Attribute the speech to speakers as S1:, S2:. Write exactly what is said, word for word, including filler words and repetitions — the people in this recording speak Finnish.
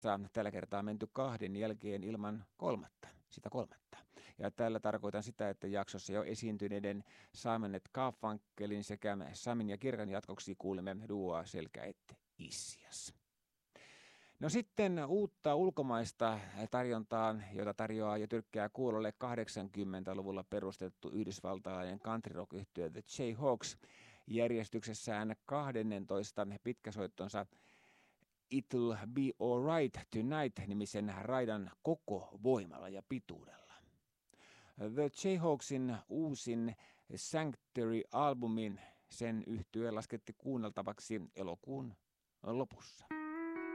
S1: tällä kertaa menty kahden jälkeen ilman kolmatta, sitä kolmatta. Ja tällä tarkoitan sitä, että jaksossa jo esiintyneiden Simon et Garfunkelin sekä Samin ja Kirkan jatkoksi kuulemme duoa Selkä et Issias. No sitten uutta ulkomaista tarjontaa, jota tarjoaa ja tyrkkää kuulolle kahdeksankymmentäluvulla perustettu yhdysvaltalainen country rock-yhtye The Jayhawks järjestyksessään kahdennentoista pitkäsoittonsa It'll Be Alright Tonight-nimisen raidan koko voimalla ja pituudella. The Jayhawksin uusin Sanctuary-albumin sen yhtye lasketti kuunneltavaksi elokuun lopussa.